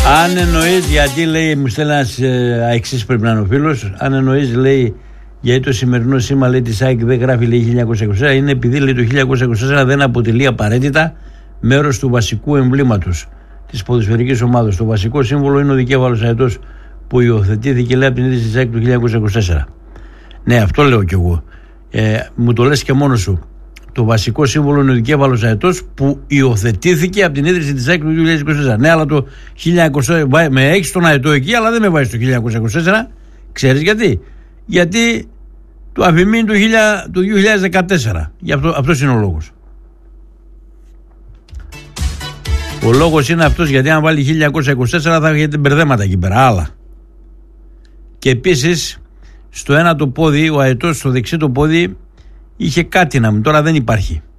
Αν εννοείς, γιατί λέει, μου στέλνει ένας αεξής πρέπει να είναι ο φίλος, αν εννοείς, λέει, γιατί το σημερινό σήμα, λέει, της ΑΕΚ δεν γράφει, λέει, 1924, είναι επειδή, λέει, το 1924 δεν αποτελεί απαραίτητα μέρος του βασικού εμβλήματος της ποδοσφαιρικής ομάδας. Το βασικό σύμβολο είναι ο δικέφαλος αετός που υιοθετήθηκε, λέει, από την ίδρυση της ΑΕΚ του 1924. Ναι, αυτό λέω κι εγώ. Μου το λες και μόνος σου. Το βασικό σύμβολο είναι ο δικέφαλος αετός που υιοθετήθηκε από την ίδρυση της ΑΕΚ του 2024. Ναι, αλλά το 1924 με έχεις τον αετό εκεί, αλλά δεν με βάζεις το 1924. Ξέρεις γιατί? Γιατί το αφημί του 2014. Αυτός είναι ο λόγος. Ο λόγος είναι αυτός, γιατί αν βάλει 1924 θα έχετε μπερδέματα εκεί πέρα. Άλλα. Και επίσης στο ένα το πόδι, ο αετός στο δεξί το πόδι είχε κάτι να μην, τώρα δεν υπάρχει.